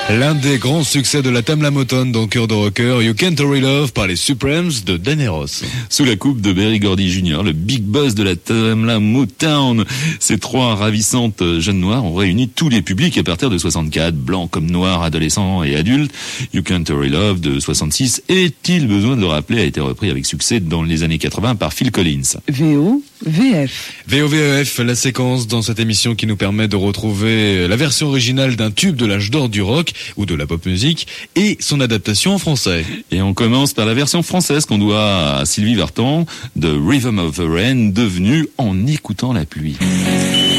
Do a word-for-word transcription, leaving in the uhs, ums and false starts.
L'un des grands succès de la Tamla Motown dans Cœur de Rocker, You Can't Hurry Love par les Supremes de Danny Ross. Sous la coupe de Berry Gordy junior, le big boss de la Tamla Motown. Ces trois ravissantes jeunes noires ont réuni tous les publics à partir de soixante-quatre, blancs comme noirs, adolescents et adultes. You Can't Hurry Love de soixante-six, est-il besoin de le rappeler, a été repris avec succès dans les années quatre-vingts par Phil Collins. V O V F. V O V F, la séquence dans cette émission qui nous permet de retrouver la version originale d'un tube de l'âge d'or du rock ou de la pop musique et son adaptation en français. Et on commence par la version française qu'on doit à Sylvie Vartan de Rhythm of the Rain, devenue En écoutant la pluie.